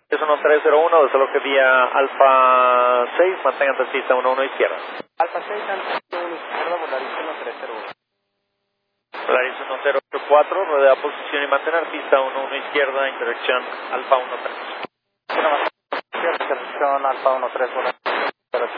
Es 1301, desde lo que vía Alfa 6, mantengan taxista 11 izquierda. Alfa 6, Alfa 1 izquierda, Volaris 1301. Volaris 1084, rodea posición y mantener pista 11 izquierda, intersección Alfa 13. Intersección Alfa 13,